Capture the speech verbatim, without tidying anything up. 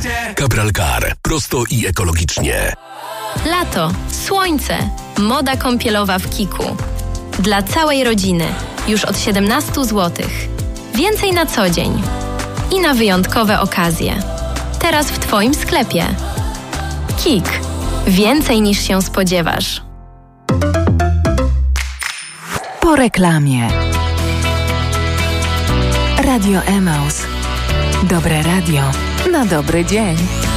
Cabral Car. Prosto i ekologicznie. Lato, słońce, moda kąpielowa w Kiku. Dla całej rodziny. Już od siedemnaście złotych. Więcej na co dzień. I na wyjątkowe okazje. Teraz w Twoim sklepie. Kik. Więcej niż się spodziewasz. Po reklamie. Radio Emaus. Dobre radio na dobry dzień.